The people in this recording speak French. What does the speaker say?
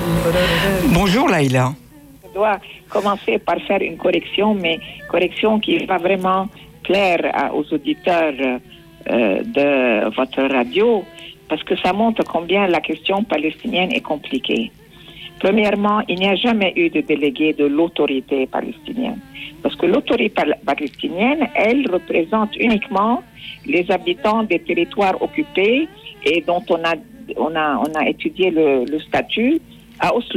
Bonjour Laïla. Je dois commencer par faire une correction, mais correction qui va vraiment plaire aux auditeurs de votre radio, parce que ça montre combien la question palestinienne est compliquée. Premièrement, il n'y a jamais eu de délégué de l'autorité palestinienne. Parce que l'autorité palestinienne, elle représente uniquement les habitants des territoires occupés et dont on a étudié le statut à Oslo.